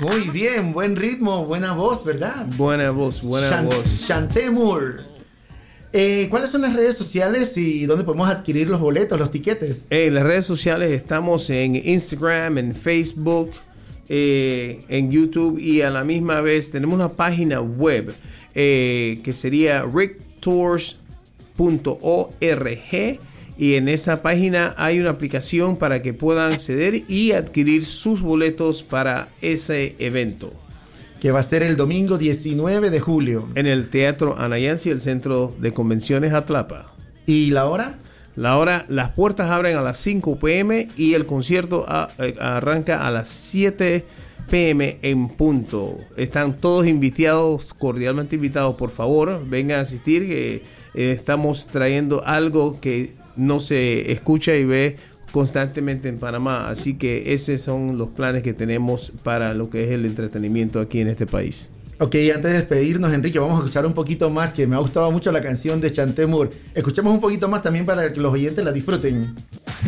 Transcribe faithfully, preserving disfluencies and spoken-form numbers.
Muy bien, buen ritmo, buena voz, ¿verdad? Buena voz, buena Chan- voz. Chanté Moore. Eh, ¿Cuáles son las redes sociales y dónde podemos adquirir los boletos, los tiquetes? En las redes sociales estamos en Instagram, en Facebook, eh, en YouTube y a la misma vez tenemos una página web eh, que sería rick tours punto org y en esa página hay una aplicación para que puedan acceder y adquirir sus boletos para ese evento. Que va a ser el domingo diecinueve de julio. En el Teatro Anayansi, el Centro de Convenciones Atlapa. ¿Y la hora? La hora, las puertas abren a las cinco p m y el concierto a, eh, arranca a las siete p m en punto. Están todos invitados, cordialmente invitados, por favor, vengan a asistir, que eh, estamos trayendo algo que no se escucha y ve constantemente en Panamá, así que esos son los planes que tenemos para lo que es el entretenimiento aquí en este país. Ok, antes de despedirnos, Enrique, vamos a escuchar un poquito más, que me ha gustado mucho la canción de Chanté Moore. Escuchemos un poquito más también para que los oyentes la disfruten.